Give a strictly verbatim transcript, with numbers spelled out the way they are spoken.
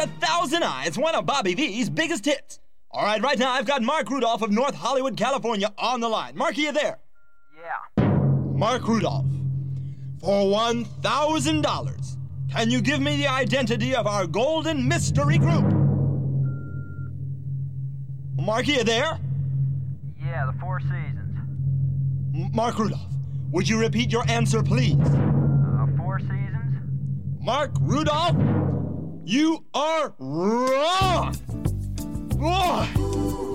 A Thousand Eyes, one of Bobby V's biggest hits. All right, right now I've got Mark Rudolph of North Hollywood, California on the line. Mark, are you there? Yeah. Mark Rudolph, for one thousand dollars, can you give me the identity of our golden mystery group? Mark, are you there? Yeah, the Four Seasons. M- Mark Rudolph, would you repeat your answer, please? Uh, Four Seasons? Mark Rudolph, you are wrong! Boy!